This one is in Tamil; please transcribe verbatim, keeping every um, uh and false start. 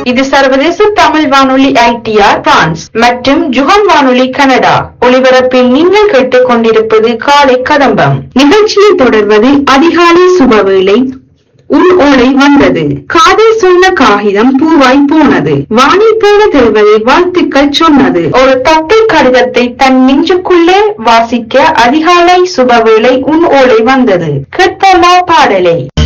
இது சர்வதேச தமிழ் வானொலி ஐடிஆர் பிரான்ஸ் மற்றும் ஜுகம் வானொலி கனடா ஒளிபரப்பில் நீங்கள் கேட்டுக் கொண்டிருப்பது காலை கதம்பம் நிகழ்ச்சியில் தொடர்வது அதிகாலை சுபவேளை. உன் ஓலை வந்தது, காதல் சொன்ன காகிதம் பூவாய் போனது, வாணி போன தேவதை வாழ்த்துக்கள் சொன்னது. ஒரு தட்டை கடிதத்தை தன் நெஞ்சுக்குள்ளே வாசிக்க அதிகாலை சுபவேளை உன் ஓலை வந்தது. கேட்போமா பாடலை.